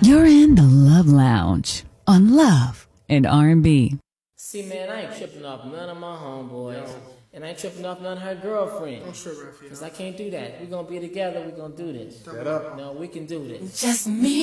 You're in the Love Lounge on Love and R&B. See, man, I ain't tripping off none of my homeboys. And I ain't tripping off none of her girlfriends. Because I can't do that. We're going to be together. We're going to do this. Shut up. No, we can do this. Just me.